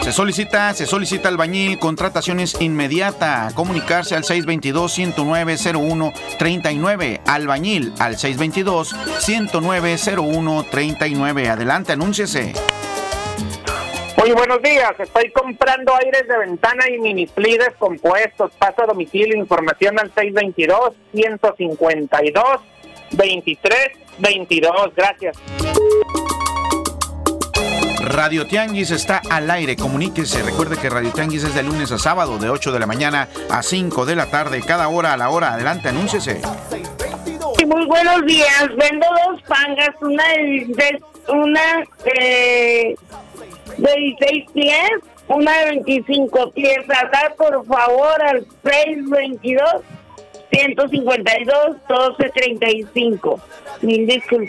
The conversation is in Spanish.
Se solicita albañil, contrataciones inmediata. Comunicarse al 622-109-0139. Albañil al 622-109-0139. Adelante, anúnciese. Muy buenos días, estoy comprando aires de ventana y mini split descompuestos. Paso a domicilio, información al 622-152-2322. Gracias. Radio Tianguis está al aire, comuníquese. Recuerde que Radio Tianguis es de lunes a sábado, de 8 de la mañana a 5 de la tarde, cada hora a la hora. Adelante, anúnciese. Muy buenos días, vendo 2 pangas, una de 16 pies, una de 25 pies. Hablar por favor al 622-152-1235. Mil disculpas.